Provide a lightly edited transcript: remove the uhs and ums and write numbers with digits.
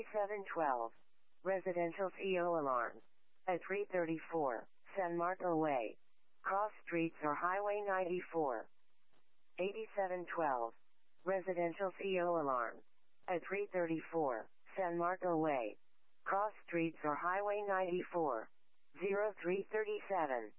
8712. Residential CO alarm. At 334, San Marco Way. Cross streets or Highway 94. 8712. Residential CO alarm. At 334, San Marco Way. Cross streets or Highway 94. 0337.